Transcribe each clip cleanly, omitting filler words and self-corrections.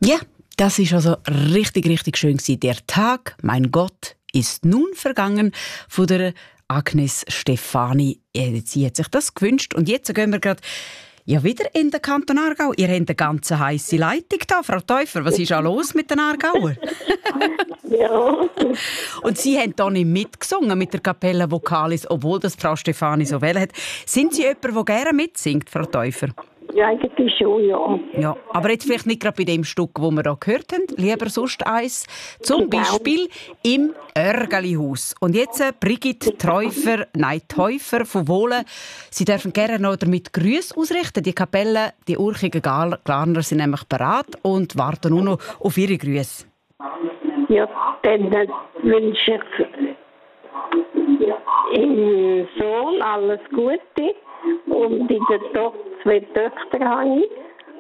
Ja, das ist also richtig, richtig schön gewesen. Der Tag, mein Gott, ist nun vergangen von der Agnes Stefani. Sie hat sich das gewünscht. Und jetzt gehen wir gerade wieder in den Kanton Aargau. Ihr habt eine ganz heisse Leitung da, Frau Täufer. Was ist auch los mit den Aargauer? Ja. Und Sie haben hier nicht mitgesungen mit der Kapelle Vocalis, obwohl das Frau Stefani so wählt hat. Sind Sie jemand, der gerne mitsingt, Frau Täufer? Ja, eigentlich schon, ja. Ja, aber jetzt vielleicht nicht gerade bei dem Stück, das wir hier gehört haben. Lieber sonst eins. Zum Genau. Beispiel im Örgelihaus. Und jetzt Brigitte Täufer von Wohlen. Sie dürfen gerne noch damit Grüße ausrichten. Die Kapelle, die Urchigen Glarner sind nämlich bereit und warten nur noch auf Ihre Grüße. Ja, dann wünsche ich im Sohn alles Gute und in der Tochter 2 Töchter habe ich.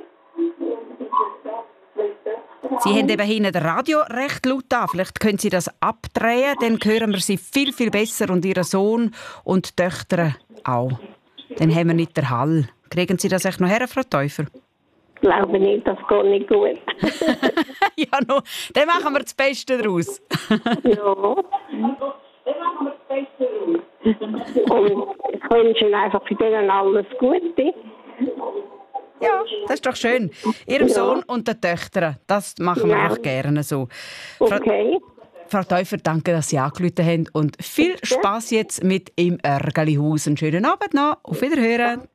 Sie haben eben hinten das Radio recht laut an. Vielleicht können Sie das abdrehen, dann hören wir Sie viel, viel besser und Ihren Sohn und die Töchter auch. Dann haben wir nicht den Hall. Kriegen Sie das echt noch her, Frau Täufer? Ich glaube nicht, das geht nicht gut. Ja, no, dann machen wir das Beste daraus. Ja. Und ich wünsche Ihnen einfach für denen alles Gute. Ja, das ist doch schön. Ihrem Sohn und den Töchtern. Das machen wir auch gerne so. Okay. Frau Täufer, danke, dass Sie angerufen haben. Und viel Spass jetzt mit im Örgelihaus. Einen schönen Abend noch. Auf Wiederhören.